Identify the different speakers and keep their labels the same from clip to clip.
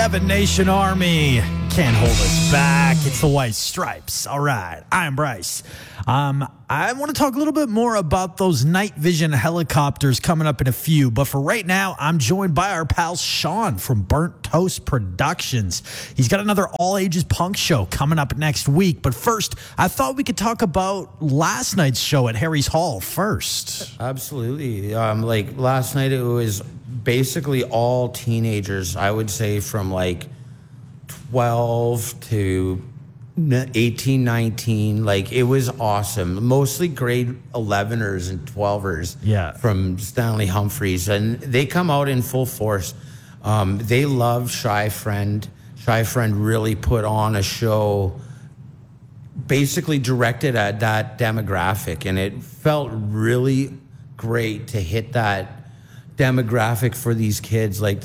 Speaker 1: Seven Nation Army can't hold us back. It's the White Stripes. All right, I'm Bryce. I want to talk a little bit more about those night vision helicopters coming up in a few, but for right now, I'm joined by our pal Sean from Burnt Toast Productions. He's got another all-ages punk show coming up next week, but first, I thought we could talk about last night's show at Harry's Hall first.
Speaker 2: Absolutely. Like last night, it was basically all teenagers, I would say from like 12 to 18, 19. Like, it was awesome. Mostly grade 11ers and 12ers from Stanley Humphreys. And they come out in full force. They love Shy Friend. Shy Friend really put on a show basically directed at that demographic. And it felt really great to hit that demographic for these kids. Like,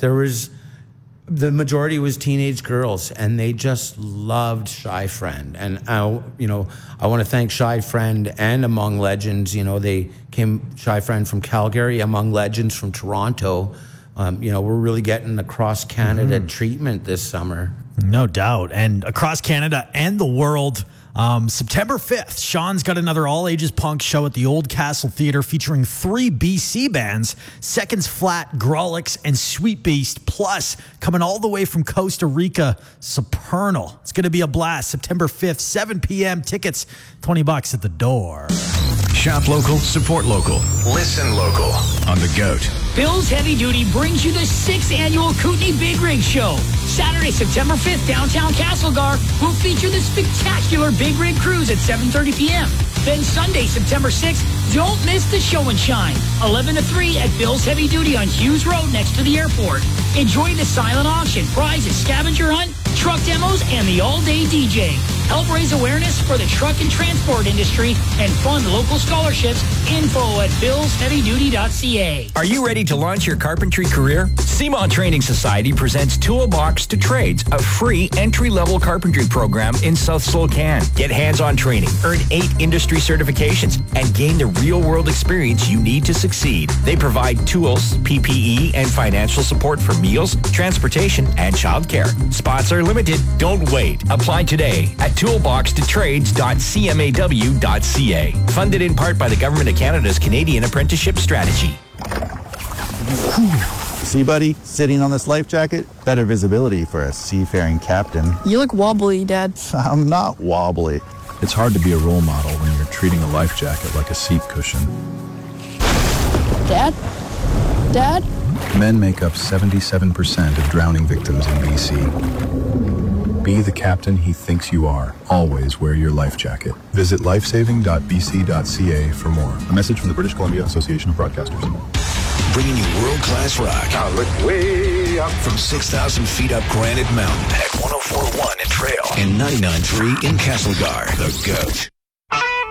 Speaker 2: the majority was teenage girls, and they just loved Shy Friend. And I want to thank Shy Friend and Among Legends. They came, Shy Friend from Calgary, Among Legends from Toronto. We're really getting across Canada treatment this summer.
Speaker 1: No doubt. And across Canada and the world. September 5th, Sean's got another all-ages punk show at the Old Castle Theatre featuring 3 BC bands, Seconds Flat, Grawlix, and Sweet Beast, plus coming all the way from Costa Rica, Supernal. It's going to be a blast. September 5th, 7 p.m. Tickets, $20 at the door.
Speaker 3: Shop local, support local, listen local on The GOAT.
Speaker 4: Bill's Heavy Duty brings you the 6th annual Kootenay Big Rig Show. Saturday, September 5th, downtown Castlegar will feature the spectacular Big Rig Cruise at 7:30 p.m. Then Sunday, September 6th, don't miss the Show and Shine, 11 to 3 at Bill's Heavy Duty on Hughes Road next to the airport. Enjoy the silent auction, prizes, scavenger hunt, truck demos, and the all-day DJ. Help raise awareness for the truck and transport industry and fund local scholarships. Info at billsheavyduty.ca.
Speaker 5: Are you ready to launch your carpentry career? CMON Training Society presents Toolbox to Trades, a free entry-level carpentry program in South Slocan. Get hands-on training, earn 8 industry certifications, and gain the real-world experience you need to succeed. They provide tools, PPE, and financial support for meals, transportation, and childcare. Spots are limited. Don't wait. Apply today at toolbox2trades.cmaw.ca. Funded in part by the Government of Canada's Canadian Apprenticeship Strategy.
Speaker 6: See, buddy, sitting on this life jacket, better visibility for a seafaring captain.
Speaker 7: You look wobbly, Dad.
Speaker 6: I'm not wobbly.
Speaker 8: It's hard to be a role model when you're treating a life jacket like a seat cushion.
Speaker 7: Dad? Dad?
Speaker 8: Men make up 77% of drowning victims in BC. Be the captain he thinks you are. Always wear your life jacket. Visit lifesaving.bc.ca for more. A message from the British Columbia Association of Broadcasters.
Speaker 3: Bringing you world-class rock.
Speaker 9: Now look way up.
Speaker 3: From 6,000 feet up Granite Mountain at 104.1 in Trail and 99.3 in Castlegar. The GOAT.